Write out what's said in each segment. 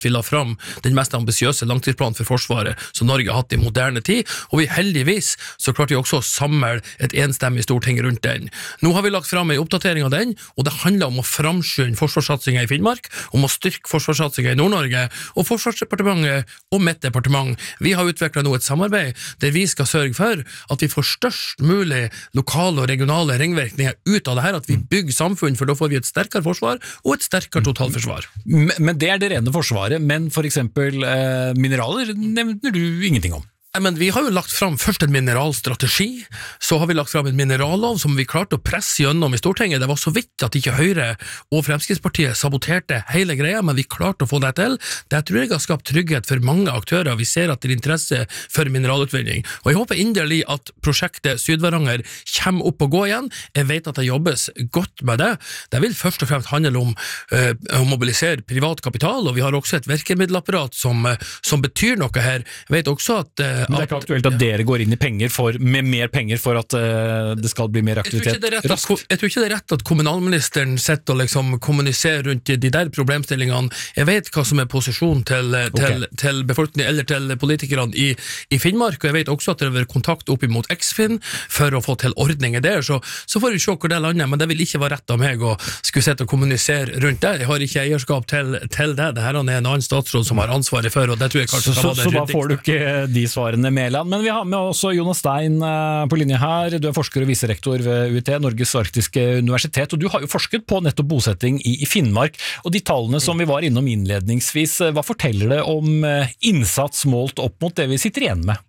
vi la fram den mest ambisiøse langtidsplanen for Forsvaret som Norge har hatt i moderne tid, og vi heldigvis så klarte vi også å samle et enstemmig storting rundt den. Nå har vi lagt fram en oppdatering av den, og det handler om å framskynde forsvarssatsingen i Finnmark, om å styrke forsvarssatsingen i Nord-Norge, og Forsvarsdepartementet og mitt departement. Vi har utviklet nå et samarbeid der vi skal sørge for at vi får størst mulig lokale og regionale ringvirkninger ut av det her, at vi bygger samfunn, for da får vi et sterkere forsvar og et sterkere totalforsvar. Men det det rene forsvaret, men for eksempel mineraler nevner du ingenting om. Men vi har jo lagt fram først en mineralstrategi, så har vi lagt fram en minerallov som vi klarte å presse gjennom i Stortinget. Det var så vidt at ikke Høyre og Fremskrittspartiet saboterte hele greia, men vi klarte å få det til. Det tror jeg har skapt trygghet for mange aktører. Vi ser at det er interesse for mineralutvinning. Og jeg håper inderlig at prosjektet Sydvaranger kommer opp og gå igjen. Jeg vet at det jobbes godt med det. Det vil først og fremst handle om å mobilisere privat kapital, og vi har også et virkemiddelapparat som betyr noe her. Jeg vet også at men det ikke aktuelt at dere går inn i med mer penger for at det skal bli mer aktivitet raskt? Jeg tror ikke det er rett at kommunalministeren sitter og liksom kommuniserer rundt de der problemstillingene. Jeg vet hva som er posisjonen til befolkningen eller til politikerne i Finnmark, og jeg vet også at det vil være kontakt opp imot Eksfin for å få til ordninger der, så får vi se hvor det lander, men det vil ikke være rett av meg å skulle sitte og kommunisere rundt det. Jeg har ikke eierskap til det. Dette er en annen statsråd som har ansvaret for, og det tror jeg kanskje kan være det så da får du ikke de svarene, Mæland. Men vi har med også Jonas Stein på linje her. Du er forsker og viserektor ved UiT, Norges arktiske universitet, og du har jo forsket på nettopp bosetting i Finnmark, og de tallene som vi var innom innledningsvis, hva forteller det om innsats målt opp mot det vi sitter igjen med?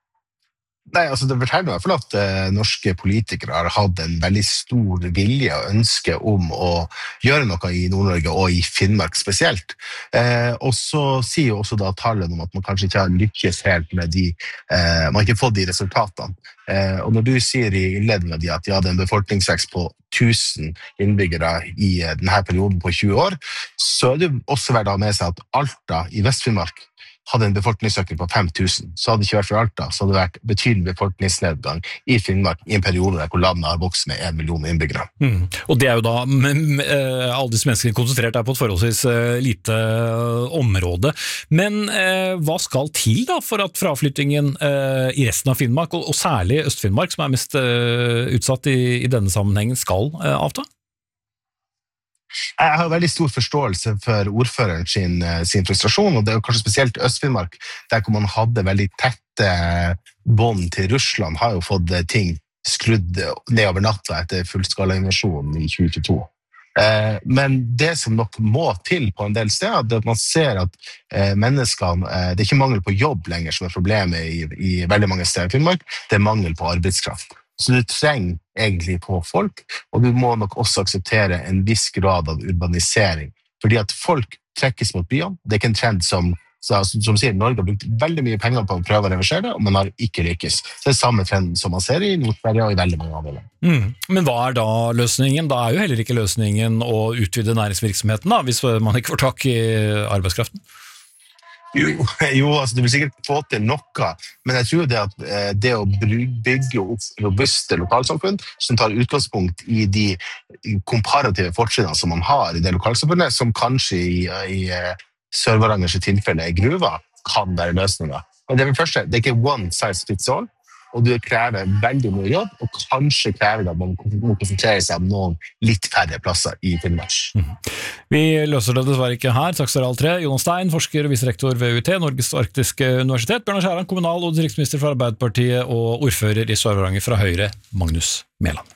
Nei, altså det forteller i hvert fall at norske politikere har hatt en veldig stor vilje og ønske om å gjøre noe i Nord-Norge og i Finnmark spesielt. Og så sier jo også da tallene om at man kanskje ikke har lykkes helt med man har ikke fått de resultatene. Og når du sier i innledningen at de hadde en befolkningsvekst på 1000 innbyggere i denne perioden på 20 år, så er det også verdt å ha med seg at Alta i Vest-Finnmark hadde en befolkningsøkning på 5000, så hadde det ikke vært for Alta, så hadde det vært betydelig befolkningsnedgang i Finnmark i en periode der hvor landet har vokst med 1 million innbyggere. Og det er jo da, alle disse menneskene konsentrert på et forholdsvis lite område. Men hva skal til da for at fraflyttingen i resten av Finnmark, og særlig Øst-Finnmark, som er mest utsatt i denne sammenhengen, skal avta? Jeg har veldig stor forståelse for ordføreren sin frustrasjon, og det er jo kanskje spesielt Øst-Finnmark, der hvor man hadde veldig tette bånd til Russland, har jo fått ting skrudd ned over natta etter fullskala-invasjonen i 2022. Men det som nok må til på en del steder, det er at man ser at menneskene, det er ikke mangel på jobb lenger som er problemet i veldig mange steder i Finnmark, det er mangel på arbeidskraft. Så du trenger egentlig på folk, og du må nok også akseptere en viss grad av urbanisering. Fordi at folk trekkes mot byene. Det er ikke en trend som sier Norge har brukt veldig mye penger på å prøve å reversere det, og man har ikke lykkes. Så det er samme trend som man ser i Nord-Sverige og i veldig mange andre land. Men hva er da løsningen? Da er jo heller ikke løsningen å utvide næringsvirksomheten da, hvis man ikke får tak i arbeidskraften. Jo, altså du vil sikkert få til noe, men jeg tror det at det å bygge opp robuste lokalsamfunn som tar utgangspunkt i de komparative fortrinnene som man har i det lokalsamfunnet, som kanskje i Sør-Varangers tilfelle er gruva, kan være løsninger. Men det er ikke one size fits all, og det krever veldig mye jobb, og kanskje krever det at man må konsentrere seg om noen litt færre plasser i Finnmark. Vi løser det dessverre ikke her. Takk skal dere alle tre. Jonas Stein, forsker og viserektor ved UiT, Norges arktiske universitet. Bjørnar Skjæran, kommunal- og distriktsminister fra Arbeiderpartiet, og ordfører i Sør-Varanger fra Høyre, Magnus Mæland.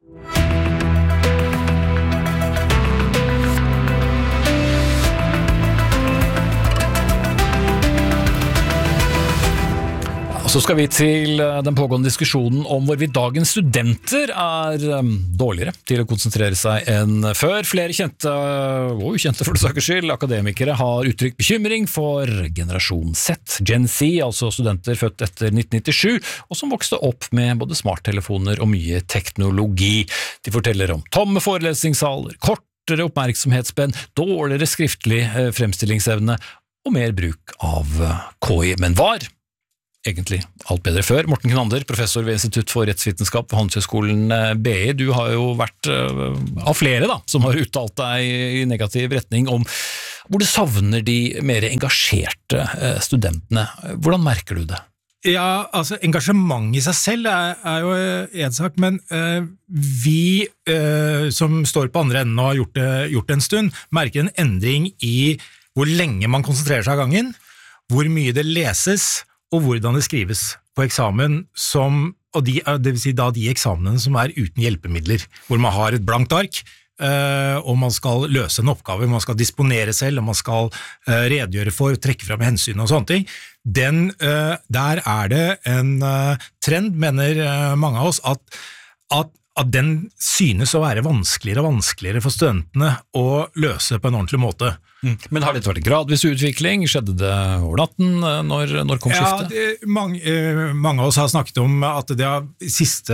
Så skal vi til den pågående diskusjonen om hvorvidt dagens studenter er dårligere til å konsentrere seg enn før. Flere kjente og ukjente for det sakers skyld akademikere har uttrykt bekymring for generasjon Z, Gen Z, altså studenter født etter 1997, og som vokste opp med både smarttelefoner og mye teknologi. De forteller om tomme forelesningssaler, kortere oppmerksomhetsspenn, dårligere skriftlig fremstillingsevne og mer bruk av KI. Men var egentlig alt bedre før? Morten Knander, professor ved Institutt for rettsvitenskap ved Handelshøyskolen BI. Du har jo vært av flere da, som har uttalt deg i negativ retning om hvor du savner de mer engasjerte studentene. Hvordan merker du det? Ja, altså engasjement i seg selv er jo en sak, men vi som står på andre enden og har gjort det en stund, merker en endring i hvor lenge man konsentrerer seg av gangen, hvor mye det leses, og hvordan det skrives på eksamen, det vil si da de eksamenene som er uten hjelpemidler, hvor man har et blankt ark, og man skal løse en oppgave, man skal disponere selv, og man skal redegjøre for, trekke frem hensyn og sånne ting. Der det en trend, mener mange av oss, at den synes å være vanskeligere og vanskeligere for studentene å løse på en ordentlig måte. Men har dette vært en gradvis utvikling? Skjedde det over natten? Når kom skiftet? Ja, mange av oss har snakket om at det har siste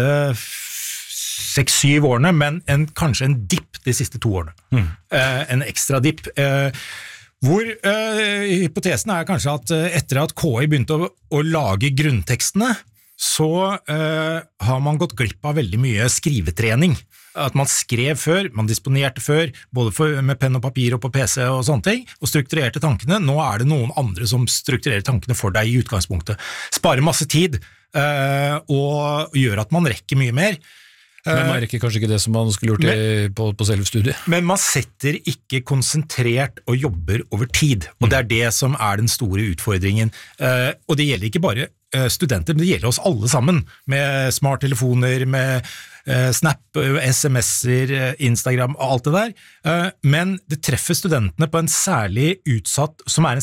6-7 årene, men kanskje en dipp de siste 2 årene. En ekstra dipp. Hvor hypotesen kanskje at etter at KI begynte å lage grunntekstene, så har man gått glipp av veldig mye skrivetrening. At man skrev før, man disponerte før, både med penn og papir og på PC og sånne ting, og strukturerte tankene. Nå det noen andre som strukturerer tankene for deg i utgangspunktet. Sparer masse tid, og gjør at man rekker mye mer. Men man rekker kanskje ikke det som man skulle gjort på selve studiet. Men man setter ikke konsentrert og jobber over tid, og det det som den store utfordringen. Og det gjelder ikke bare studenter, men det gjelder oss alle sammen, med smarttelefoner, med Snap, SMS-er, Instagram og alt det der. Men det treffer studentene på en særlig utsatt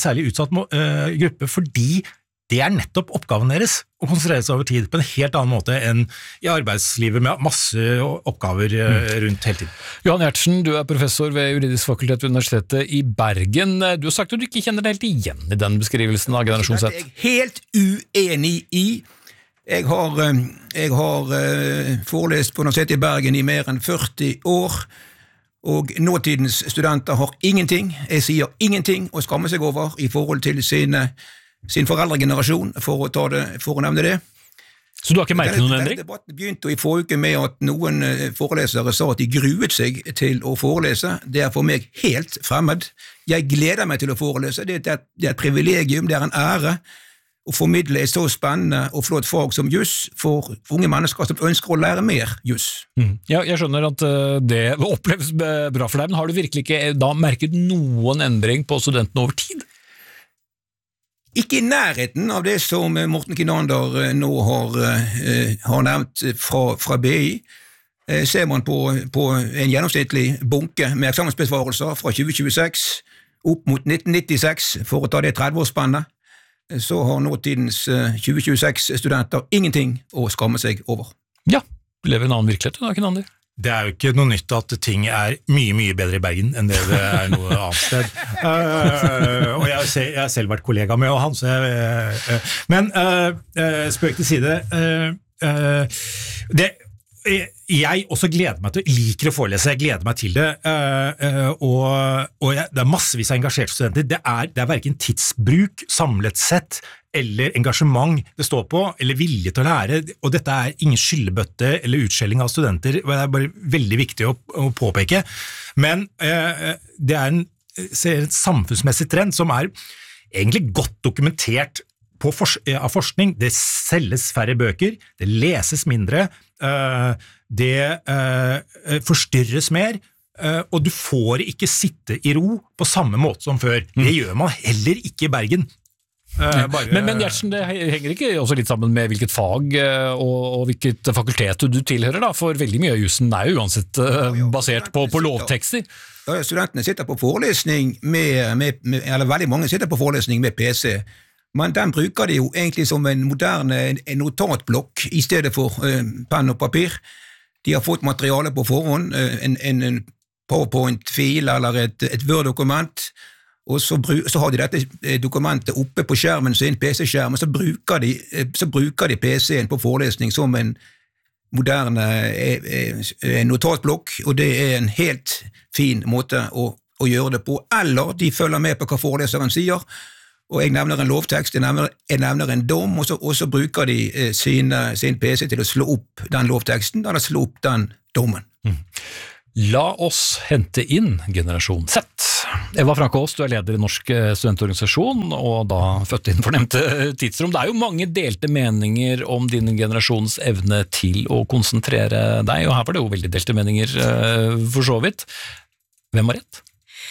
gruppe, fordi det nettopp oppgaven deres, å konsentrere seg over tid på en helt annen måte enn i arbeidslivet med masse oppgaver rundt hele tiden. Johan Gjertsen, du professor ved Juridisk fakultet ved Universitetet i Bergen. Du har sagt at du ikke kjenner deg helt igjen i den beskrivelsen av generasjon Z. Det jeg helt uenig i. Jeg har forelest på Universitetet i Bergen i mer enn 40 år, og nåtidens studenter har ingenting, jeg sier ingenting, å skamme seg over i forhold til sin foreldregenerasjon, for å nevne det. Så du har ikke merket noen endring? Debatten begynte i forrige uke med at noen forelesere sa at de gruet seg til å forelese. Det for meg helt fremmed. Jeg gleder meg til å forelese. Det et privilegium, det en ære å formidle et så spennende og flott fag som juss for unge mennesker som ønsker å lære mer juss. Ja, jeg skjønner at det oppleves bra for deg, men har du virkelig ikke da merket noen endring på studentene over tid? Ikke i nærheten av det som Morten Kinander nå har nevnt fra BI. Ser man på en gjennomsnittlig bunke med eksamensbesvarelser fra 2026 opp mot 1996, for å ta det 30-årsspannet, så har nåtidens 2026-studenter ingenting å skamme seg over. Ja, lever en annen virkelighet da, Kinander? Det jo ikke noe nytt at ting mye, mye bedre i Bergen enn det noe annet sted. Og jeg har selv vært kollega med han, men spøk til side. Jeg også gleder meg til, liker å forelese, jeg gleder meg til det, og det massevis av engasjerte studenter. Det hverken tidsbruk samlet sett, eller engasjement det står på, eller vilje til å lære, og dette ingen skyllebøtte eller utskjelling av studenter, det bare veldig viktig å påpeke, men det en samfunnsmessig trend som egentlig godt dokumentert av forskning. Det selges færre bøker, det leses mindre, det forstyrres mer, og du får ikke sitte i ro på samme måte som før. Det gjør man heller ikke i Bergen. Men Gjertsen, det henger ikke også litt sammen med hvilket fag og hvilket fakultet du tilhører da, for veldig mye av jussen jo uansett basert på lovtekster. Studentene sitter på forelesning eller veldig mange sitter på forelesning med PC, men den bruker de jo egentlig som en moderne notatblokk i stedet for penn og papir. De har fått materiale på forhånd, en PowerPoint-fil eller et Word-dokument, og så har de dette dokumentet oppe på skjermen sin, PC-skjermen, så bruker de PC-en på forelesning som en moderne notatblokk, og det en helt fin måte å gjøre det på. Eller de følger med på hva foreleseren sier, og jeg nevner en lovtekst, jeg nevner en dom, og så bruker de sin PC til å slå opp den lovteksten, eller slå opp den dommen. La oss hente inn generasjon Z. Eva Frankås, du leder i Norsk studentorganisasjon, og da født innenfor nevnte tidsrom. Det jo mange delte meninger om din generasjons evne til å konsentrere deg, og her var det jo veldig delte meninger for så vidt. Hvem har rett?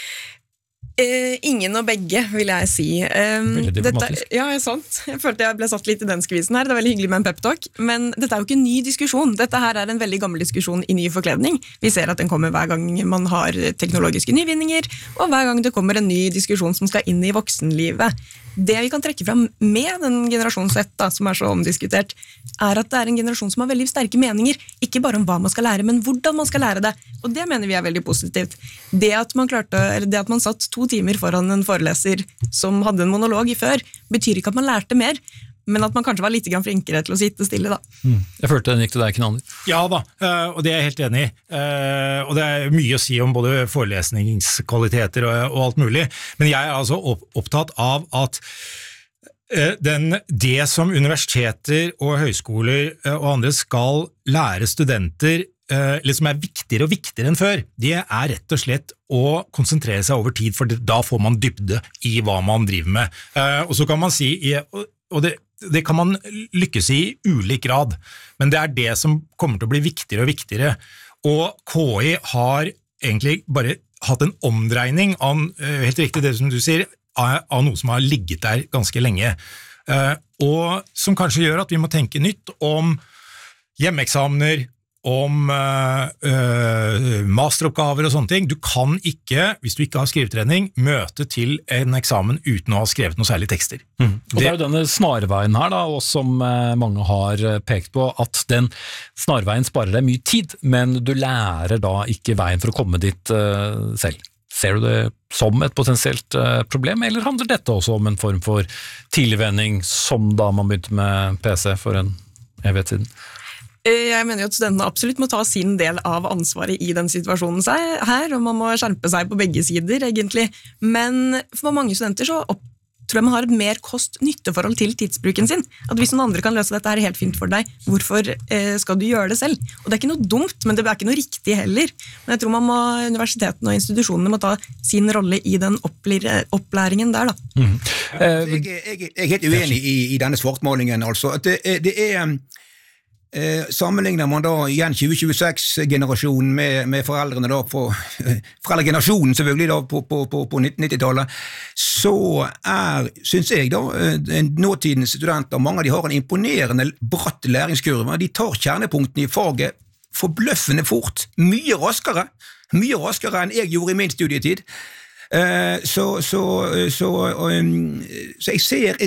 Ingen og begge, vil jeg si. Veldig diplomatisk. Ja, sant. Jeg følte jeg ble satt litt i den skvisen her. Det veldig hyggelig med en pep-talk, men dette jo ikke en ny diskusjon. Dette her en veldig gammel diskusjon i ny forkledning. Vi ser at den kommer hver gang man har teknologiske nyvinninger, og hver gang det kommer en ny diskusjon som skal inn i voksenlivet. Det vi kan trekke fram med den generasjon Z, som så omdiskutert, at det en generasjon som har veldig sterke meninger, ikke bare om hva man skal lære, men hvordan man skal lære det. Og det mener vi veldig positivt. Det at man satt 2 timer foran en foreleser som hadde en monolog i før, betyr ikke at man lærte mer, men at man kanskje var litt flinkere til å sitte stille da. Jeg følte den gikk til deg, Knander. Ja da, og det jeg helt enig i. Og det mye å si om både forelesningskvaliteter og alt mulig, men jeg altså opptatt av at det som universiteter og høyskoler og andre skal lære studenter liksom viktigere og viktigere enn før, det rett og slett å konsentrere seg over tid, for da får man dybde i hva man driver med. Og så kan man si, og det kan man lykkes i ulik grad, men det det som kommer til å bli viktigere og viktigere, og KI har egentlig bare hatt en omdreining av, helt riktig det som du sier, av noe som har ligget der ganske lenge, og som kanskje gjør at vi må tenke nytt om hjemmeeksamener, om masteroppgaver og sånne ting. Du kan ikke, hvis du ikke har skrivetrening, møte til en eksamen uten å ha skrevet noe særlig tekster. Og det jo denne snarveien her da, og som mange har pekt på, at den snarveien sparer deg mye tid, men du lærer da ikke veien for å komme dit selv. Ser du det som et potensielt problem, eller handler dette også om en form for tidligvenning, som da man begynte med PC for en evighet siden? Jeg mener jo at studentene absolutt må ta sin del av ansvaret i den situasjonen her, og man må skjerpe seg på begge sider, egentlig. Men for mange studenter så tror jeg man har et mer kost-nytteforhold til tidsbruken sin. At hvis noen andre kan løse dette helt fint for deg, hvorfor skal du gjøre det selv? Og det ikke noe dumt, men det ikke noe riktig heller. Men jeg tror universitetene og institusjonene må ta sin rolle i den opplæringen der, da. Jeg helt uenig i denne svartmålingen, altså. At det sammenligner man da igjen 2026-generasjonen med foreldrene da foreldregenerasjonen selvfølgelig da på 1990-tallet, så synes jeg da nåtidens studenter, mange av de har en imponerende bratt læringskurve, de tar kjernepunktene i faget forbløffende fort, mye raskere enn jeg gjorde i min studietid, så jeg ser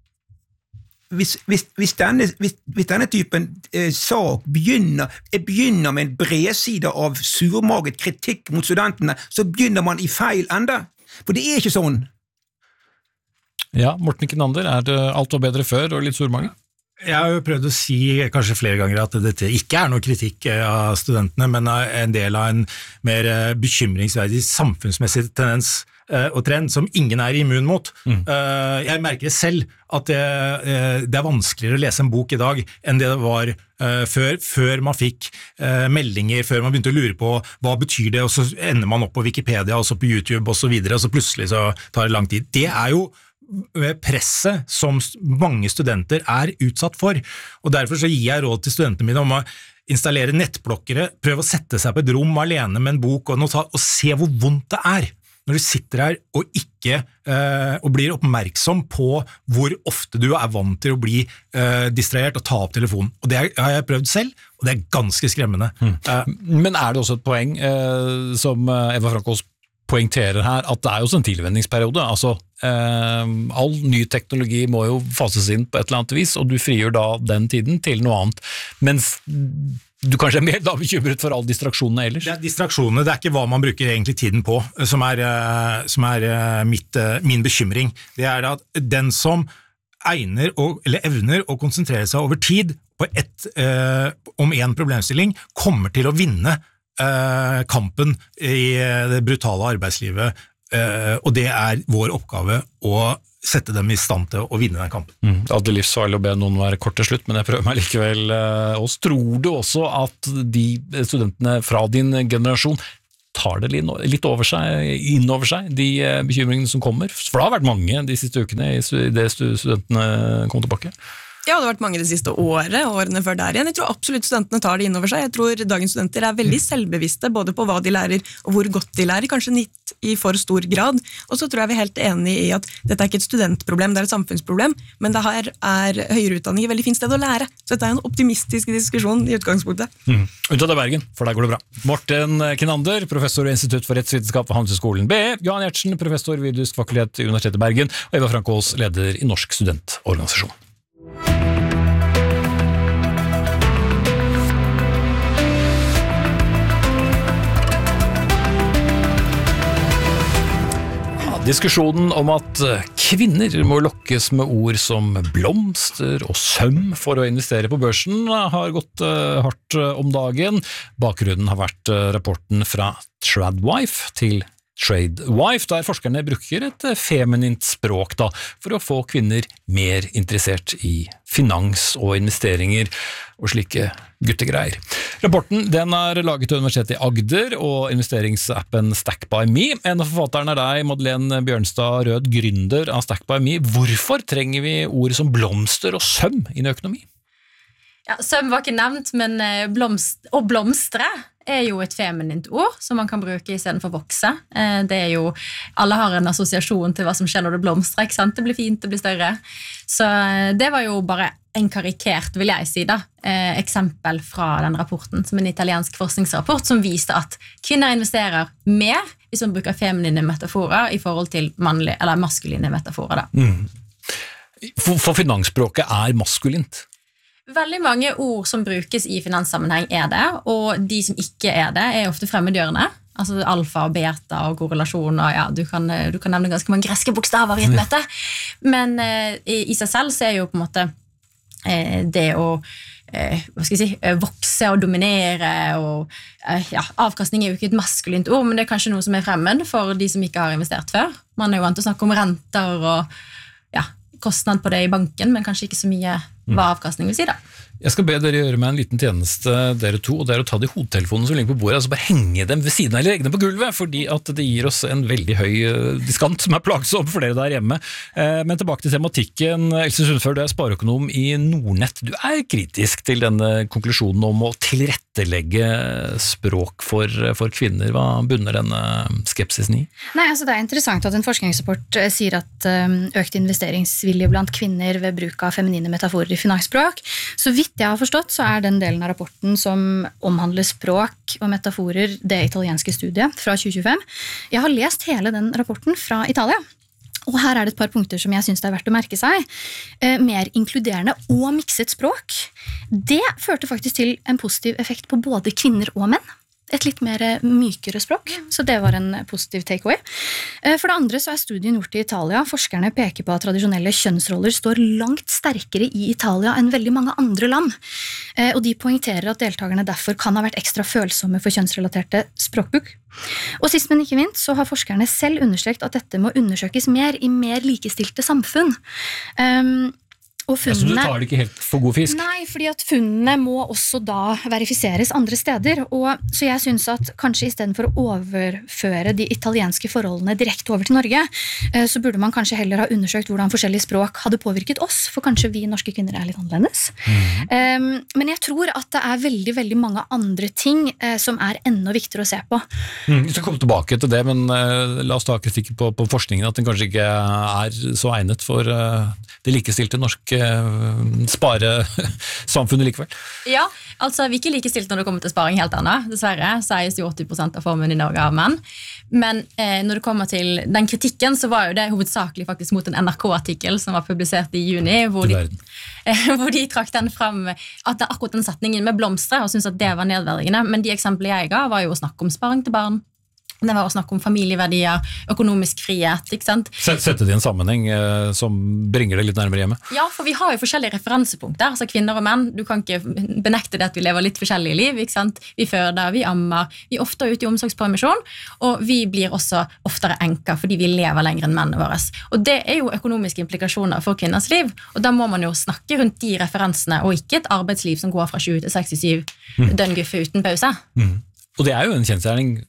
hvis denne typen sak begynner med en bredside av surmaget kritikk mot studentene, så begynner man i feil ende, for det ikke sånn. Ja, Morten Knander, det alt var bedre før og litt surmage? Jeg har jo prøvd å si kanskje flere ganger at dette ikke noe kritikk av studentene, men en del av en mer bekymringsverdig samfunnsmessig tendens og trend som ingen immun mot. Jeg merker det selv at det vanskeligere å lese en bok i dag enn det var før man fikk meldinger, før man begynte å lure på hva betyr det, og så ender man opp på Wikipedia, og så på YouTube og så videre, og så plutselig så tar det lang tid. Det jo presset som mange studenter utsatt for, og derfor så gir jeg råd til studentene mine om å installere nettblokkere, prøve å sette seg på et rom alene med en bok og notat, og se hvor vondt det når du sitter her og ikke og blir oppmerksom på hvor ofte du vant til å bli distrahert og ta opp telefonen. Og det har jeg prøvd selv, og det ganske skremmende. Men det også et poeng som Eva Frankås poengterer her, at det jo også en tilvenningsperiode, altså all ny teknologi må jo fases inn på et eller annet vis, og du frigjør da den tiden til noe annet, mens du kanskje mer da bekymret for alle distraksjonene ellers? Det distraksjonene, det ikke hva man bruker egentlig tiden på, som min bekymring. Det at den som egner eller evner å konsentrere seg over tid på om en problemstilling, kommer til å vinne kampen i det brutale arbeidslivet, og det vår oppgave å sette dem i stand til å vinne den kampen. Det hadde livsfarlig å be noen være kort til slutt, men jeg prøver meg likevel. Og tror du også at de studentene fra din generasjon tar det litt innover seg, de bekymringene som kommer? For det har vært mange de siste ukene i det studentene kom tilbake. Ja, det har vært mange det siste årene før der igjen. Jeg tror absolutt studentene tar det innover seg. Jeg tror dagens studenter er veldig selvbevisste, både på hva de lærer og hvor godt de lærer, kanskje litt i for stor grad. Og så tror jeg vi er helt enige i at dette er ikke et studentproblem, det er et samfunnsproblem, men det her er høyere utdanning et veldig fint sted å lære. Så dette er en optimistisk diskusjon i utgangspunktet. Unntatt av Bergen, for der går det bra. Morten Kinander, professor i Institutt for rettsvitenskap ved Handelshøyskolen BI, Johan Gjertsen, professor ved juridisk fakultet i Universitetet i Bergen, og Eva Frank Aas, leder i Norsk studentorganisasjon. Diskusjonen om at kvinner må lokkes med ord som blomster og søm for å investere på børsen har gått hardt om dagen. Bakgrunnen har vært rapporten fra Tradwife til Tradewife, der forskerne bruker et feminint språk for å få kvinner mer interessert i finans og investeringer og slike guttegreier. Rapporten den er laget til Universitetet i Agder og investeringsappen Stack by Me. En av forfatterne er deg, Madeleine Bjørnstad Rød, gründer av Stack by Me. Hvorfor trenger vi ord som blomster og søm inn i økonomi? Ja, søm var ikke nevnt, men blomstre er jo et feminint ord som man kan bruke i stedet for vokse. Det er jo, alle har en assosiasjon til hva som skjer når det blomstrer, ikke sant? Det blir fint, det blir større. Så det var jo bare en karikert, vil jeg si eksempel fra den rapporten, som en italiensk forskningsrapport, som viste at kvinner investerer mer hvis man bruker feminine metaforer i forhold til mannlige, eller maskuline metaforer. For finansspråket er maskulint. Veldig mange ord som brukes i finanssammenheng er det, og de som ikke er det, er ofte fremmedgjørende. Altså alfa og beta og korrelasjon, og ja, du kan nevne ganske mange greske bokstaver i et møte. Men i seg selv så er jo på en måte det å vokse og dominere og avkastning er jo ikke et maskulint ord, men det er kanskje noe som er fremmed for de som ikke har investert før. Man er jo vant til å snakke om renter og kostnad på det i banken, men kanskje ikke så mye hva avkastning vil si Jeg skal be dere gjøre meg en liten tjeneste, dere to, og det er å ta de hodetelefonene som ligger på bordet, altså bare henge dem ved siden av eller legge dem på gulvet, fordi at det gir oss en veldig høy diskant som er plagsom for dere der hjemme. Men tilbake til tematikken. Else Sundfør, du er spareøkonom i Nordnett. Du er kritisk til denne konklusjonen om å tilrettelegge språk for kvinner. Hva bunner denne skepsisen i? Nei, altså det er interessant at en forskningsrapport sier at økt investeringsvilje blant kvinner ved bruk av feminine metaforer i finansspråk. Så vidt jeg har forstått, så er den delen av rapporten som omhandler språk og metaforer det italienske studiet fra 2025. Jeg har lest hele den rapporten fra Italia, og her er det et par punkter som jeg synes det er verdt å merke seg. Mer inkluderende og mikset språk. Det førte faktisk til en positiv effekt på både kvinner og menn. Et litt mer mykere språk, så det var en positiv takeaway. For det andre så er studien gjort i Italia. Forskerne peker på at tradisjonelle kjønnsroller står langt sterkere i Italia enn veldig mange andre land. Og de poengterer at deltakerne derfor kan ha vært ekstra følsomme for kjønnsrelaterte språkbruk. Og sist, men ikke minst, så har forskerne selv understreket at dette må undersøkes mer i mer likestilte samfunn. Så du tar det ikke helt for god fisk? Nei, fordi at funnene må også da verifiseres andre steder, så jeg synes at kanskje i stedet for å overføre de italienske forholdene direkte over til Norge, så burde man kanskje heller ha undersøkt hvordan forskjellige språk hadde påvirket oss, for kanskje vi norske kvinner er litt annerledes. Men jeg tror at det er veldig, veldig mange andre ting som er enda viktigere å se på. Vi skal komme tilbake til det, men la oss ta kritikk på forskningen, at den kanskje ikke er så egnet for det likestilte norske sparesamfunnet likevel. Ja, altså vi er ikke likestilt når det kommer til sparing helt ennå. Dessverre så eies jo 80% av formuen i Norge av menn. Men når det kommer til den kritikken, så var jo det hovedsakelig faktisk mot en NRK-artikkel som var publisert i juni, hvor de trakk den frem, at akkurat den setningen med blomstre, og syntes at det var nedverdigende. Men de eksemplene jeg ga var jo å snakke om sparing til barn. Det var å snakke om familieverdier, økonomisk frihet, ikke sant? Sette det i en sammenheng som bringer det litt nærmere hjemme. Ja, for vi har jo forskjellige referansepunkter, altså kvinner og menn. Du kan ikke benekte det at vi lever litt forskjellige liv, ikke sant? Vi føder, vi ammer, vi er ofte ute i omsorgspermisjon, og vi blir også oftere enker fordi vi lever lenger enn mennene våre. Og det er jo økonomiske implikasjoner for kvinners liv, og da må man jo snakke rundt de referansene, og ikke et arbeidsliv som går fra 20 til 67 døgnguffe uten pause. Og det er jo en kjensgjerning.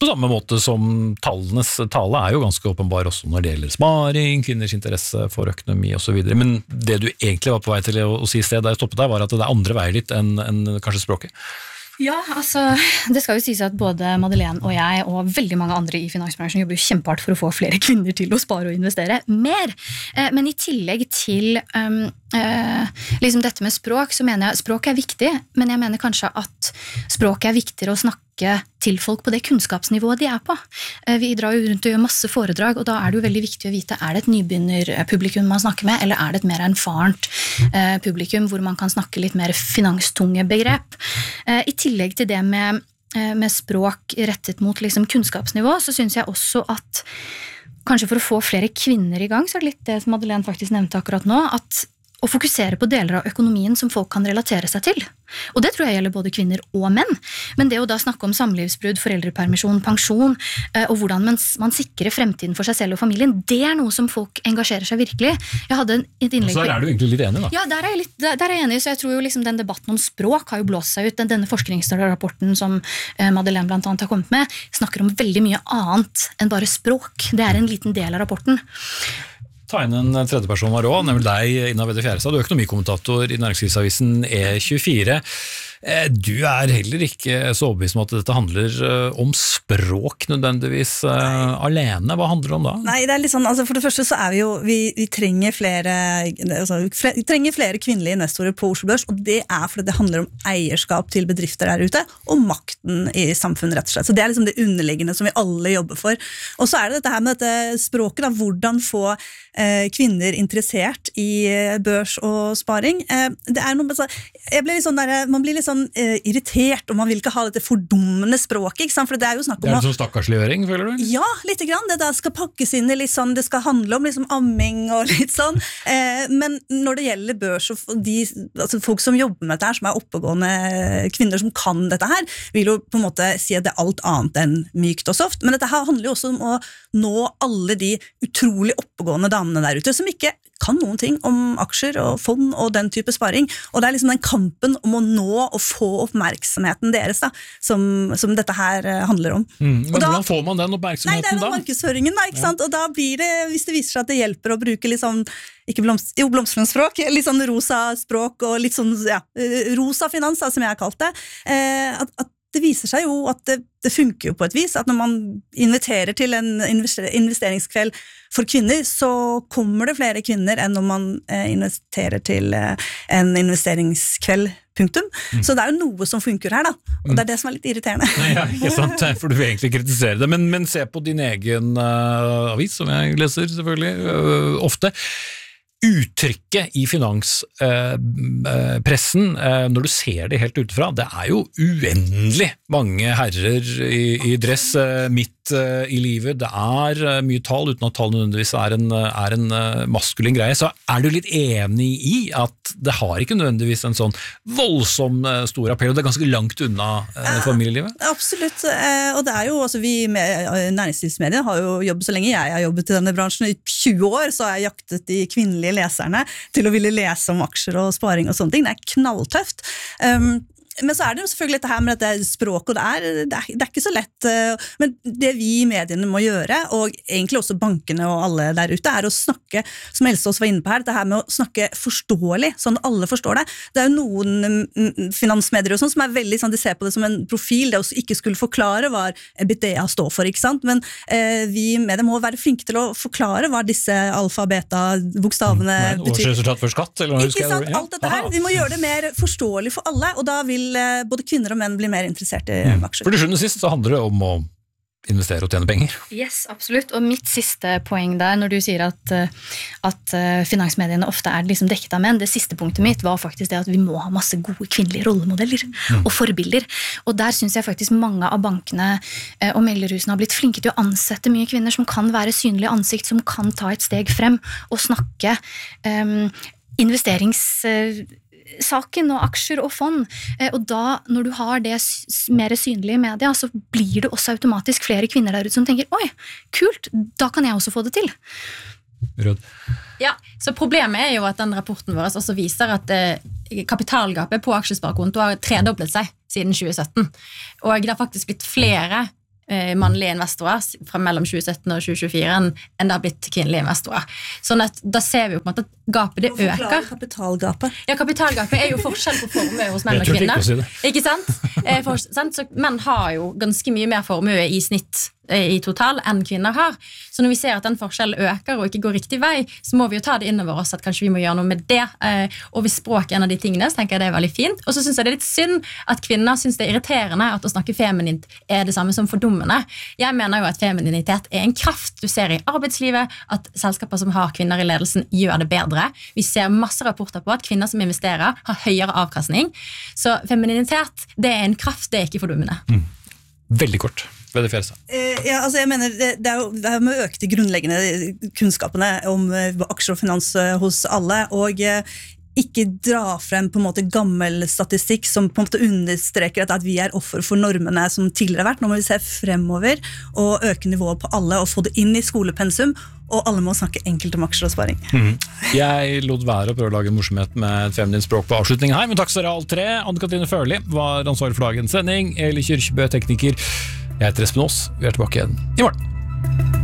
På samme måte som tallenes tale jo ganske åpenbar også når det gjelder sparing, kvinners interesse for økonomi og så videre. Men det du egentlig var på vei til å si i sted da jeg stoppet deg, var at det andre veier litt enn kanskje språket. Ja, altså, det skal jo sies at både Madeleine og jeg og veldig mange andre i finansbransjen jobber jo kjempehardt for å få flere kvinner til å spare og investere mer. Men i tillegg til liksom dette med språk, så mener jeg språk viktig, men jeg mener kanskje at språk viktigere å snakke til folk på det kunnskapsnivået de på. Vi drar jo rundt og gjør masse foredrag, og da det jo veldig viktig å vite, det et nybegynnerpublikum man snakker med, eller det et mer erfarent publikum, hvor man kan snakke litt mer finanstunge begrep. I tillegg til det med språk rettet mot liksom kunnskapsnivå, så synes jeg også at kanskje for å få flere kvinner i gang, så det litt det som Madeleine faktisk nevnte akkurat nå, at å fokusere på deler av økonomien som folk kan relatere seg til. Og det tror jeg gjelder både kvinner og menn. Men det å da snakke om samlivsbrudd, foreldrepermisjon, pensjon, og hvordan man sikrer fremtiden for seg selv og familien, det noe som folk engasjerer seg virkelig. Jeg hadde et innlegg... Så der du egentlig litt enig da? Ja, der jeg enig, så jeg tror jo liksom den debatten om språk har jo blåst seg ut. Denne forskningsrapporten som Madeleine blant annet har kommet med, snakker om veldig mye annet enn bare språk. Det en liten del av rapporten. Ta inn en tredje person var også, nemlig deg, Ina Vedde Fjærestad. Du økonomikommentator i Næringslivsavisen E24. Du heller ikke så overbevist om at dette handler om språk nødvendigvis alene. Hva handler det om da? Nei, det litt sånn, altså for det første så vi trenger flere kvinnelige investorer på Oslo Børs, og det fordi det handler om eierskap til bedrifter der ute, og makten i samfunnet rett og slett. Så det liksom det underliggende som vi alle jobber for. Og så det dette her med dette språket, da, hvordan få kvinner interessert i børs og sparing. Det noe, jeg ble litt sånn der, man blir litt sånn irritert, og man vil ikke ha dette fordummende språket, ikke sant? For det jo snakk om... Det sånn stakkarsliggjøring, føler du? Ja, litt grann. Det der skal pakkes inn i litt sånn, det skal handle om liksom amming og litt sånn. Men når det gjelder børs og altså folk som jobber med dette her, som oppegående kvinner som kan dette her, vil jo på en måte si at det alt annet enn mykt og soft. Men dette her handler jo også om å nå alle de utrolig oppegående damene der ute, som ikke kan noen ting om aksjer og fond og den type sparing, og det liksom den kampen om å nå og få oppmerksomheten deres da, som dette her handler om. Men hvordan får man den oppmerksomheten da? Nei, det markedsføringen da, ikke sant? Og da blir det, hvis det viser seg at det hjelper å bruke litt sånn, ikke blomstrende språk, litt sånn rosa språk og litt sånn, ja, rosa finans da, som jeg har kalt det, at det viser seg jo at det funker jo på et vis, at når man inviterer til en investeringskveld for kvinner, så kommer det flere kvinner enn når man investerer til en investeringskveld, punktum. Så det jo noe som funker her da, og det det som litt irriterende. Ja, ikke sant, for du vil egentlig kritisere det, men se på din egen avis, som jeg leser selvfølgelig ofte. Uttrykket i finanspressen, når du ser det helt utenfra, det jo uendelig mange herrer i dress midt i livet. Det mye tall, uten at tall nødvendigvis en maskulin greie. Så du litt enig i at det har ikke nødvendigvis en sånn voldsom stor appell, og det ganske langt unna familielivet? Absolutt, og det jo, altså vi næringslivsmedier har jo jobbet så lenge jeg har jobbet i denne bransjen, i 20 år så har jeg jaktet de kvinnelige leserne til å ville lese om aksjer og sparing og sånne ting. Det knalltøft. Men så det jo selvfølgelig dette her med dette språket, og det ikke så lett, men det vi i mediene må gjøre, og egentlig også bankene og alle der ute, å snakke, som Else også var inne på her, det her med å snakke forståelig, sånn at alle forstår det. Det jo noen finansmedier og sånn, som veldig sånn, de ser på det som en profil, det å ikke skulle forklare hva EBITDA står for, ikke sant? Men vi i mediene må være flinke til å forklare hva disse alfa, beta, bokstavene betyr. Årsresultat for skatt, eller ikke sant? Alt dette her. Vi må gjøre det mer forståelig for alle, og da vil både kvinner og menn bli mer interessert i aksjer. For til sjuende og sist så handler det om å investere og tjene penger. Yes, absolutt. Og mitt siste poeng der, når du sier at finansmediene ofte liksom dekket av menn, det siste punktet mitt var faktisk det at vi må ha masse gode kvinnelige rollemodeller og forbilder. Og der synes jeg faktisk mange av bankene og meglerhusene har blitt flinke til å ansette mye kvinner som kan være synlige ansikt, som kan ta et steg frem og snakke investeringssaken og aksjer og fond, og da når du har det mer synlig i media, så blir det også automatisk flere kvinner der ute som tenker, oi, kult, da kan jeg også få det til. Rød. Ja, så problemet jo at den rapporten vår også viser at kapitalgapet på aksjesparekonto har tredoblet seg siden 2017, og det har faktisk blitt flere mannlige investorer fra mellom 2017 og 2024 enn det har blitt kvinnelige investorer. Sånn at da ser vi jo på en måte at gapet det øker. Kapitalgapet. Ja, kapitalgapet jo forskjell på formue hos menn og kvinner. Ikke sant? Så menn har jo ganske mye mer formue i snitt i total enn kvinner har. Så når vi ser at den forskjellen øker og ikke går riktig vei, så må vi jo ta det innover oss at kanskje vi må gjøre noe med det. Og hvis språk en av de tingene, så tenker jeg det veldig fint. Og så synes jeg det litt synd at kvinner synes det irriterende at å snakke feminint det samme som fordummende. Jeg mener jo at femininitet en kraft du ser i arbeidslivet, at selskaper som har kvinner i ledelsen gjør det bedre. Vi ser masse rapporter på at kvinner som investerer har høyere avkastning. Så femininitet, det en kraft, det ikke fordummende. Veldig kort. Jeg mener det jo med å øke de grunnleggende kunnskapene om aksjer og finans hos alle, og ikke dra frem på en måte gammel statistikk som på en måte understreker at vi offer for normene som tidligere har vært. Nå må vi se fremover og øke nivået på alle og få det inn i skolepensum, og alle må snakke enkelt om aksjer og sparing. Jeg lot være å prøve å lage en morsomhet med feminint språk på avslutningen her, men takk skal dere alle tre. Anne-Katrine Førli var ansvarlig for dagens sending, Eli Kyrkjebø, tekniker. Jeg heter Espen Aas, vi tilbake igjen i morgen.